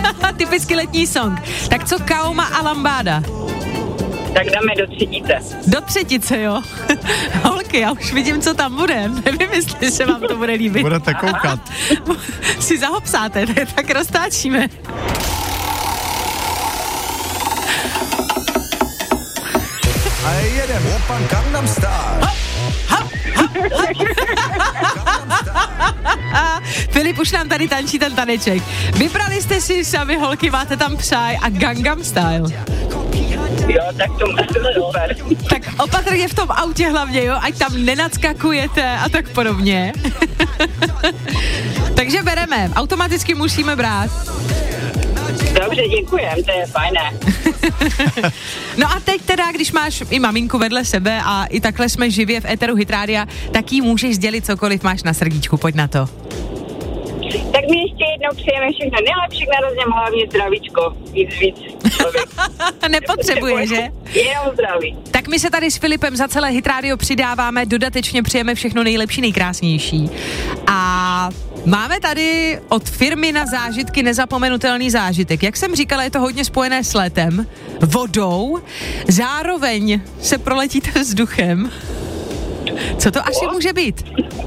Typicky letní song. Tak co Kaoma a Lambáda? Tak dáme do třetice. Do třetice, jo. Holky, já už vidím, co tam bude. Nevím, jestli se vám to bude líbit. Budete koukat. Si zahopsáte, tak roztáčíme. A jedem, Open Gangnam Style. Filip už nám tady tančí ten taneček. Vybrali jste si sami, holky, máte tam Psy a Gangnam Style. Jo, tak to má super. Tak opatrně v tom autě hlavně, jo, ať tam nenadskakujete a tak podobně. Takže bereme, automaticky musíme brát. Dobře, děkujem, to je fajné. No a teď teda, když máš i maminku vedle sebe a i takhle jsme živě v éteru Hit Rádia, tak jí můžeš sdělit cokoliv máš na srdíčku, pojď na to. Tak mi ještě jednou přejeme všechno nejlepší k narozením, hlavně zdravíčko. Víc. Nepotřebuje, že? Jenom zdraví. Tak my se tady s Filipem za celé Hit Radio přidáváme, dodatečně přejeme všechno nejlepší, nejkrásnější. A máme tady od firmy na zážitky nezapomenutelný zážitek. Jak jsem říkala, je to hodně spojené s letem, vodou, zároveň se proletíte vzduchem. Co to asi může být?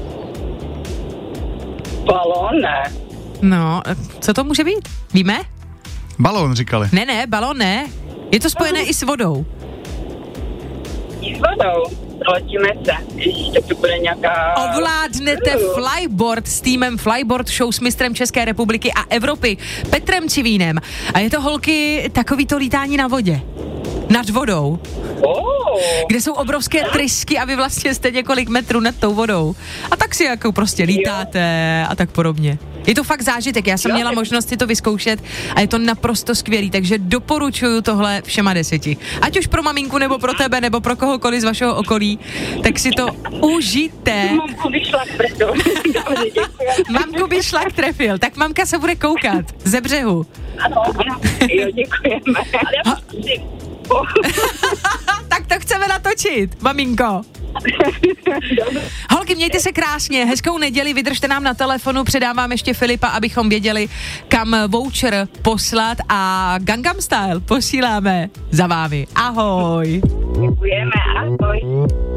Balón, ne. No, co to může být? Víme? Balón říkali. Ne, balon ne. Je to spojené i s vodou. I s vodou. Letíme se. Ještě to bude nějaká... Ovládnete flyboard s týmem Flyboard Show s mistrem České republiky a Evropy Petrem Civínem. A je to, holky, takový to lítání na vodě. Nad vodou. Kde jsou obrovské trysky a vy vlastně jste několik metrů nad tou vodou. A tak si jako prostě lítáte a tak podobně. Je to fakt zážitek, já jsem měla možnost si to vyzkoušet a je to naprosto skvělý, takže doporučuju tohle všema 10. Ať už pro maminku, nebo pro tebe, nebo pro kohokoliv z vašeho okolí, tak si to užijte. Mamku by šlak trefil. Mamku by šlak trefil, tak mamka se bude koukat ze břehu. Ano, jo, děkujeme. Ale tak to chceme natočit, maminko. Holky, mějte se krásně, hezkou neděli, vydržte nám na telefonu, předám vám ještě Filipa, abychom věděli, kam voucher poslat a Gangnam Style posíláme za vámi. Ahoj. Děkujeme, ahoj.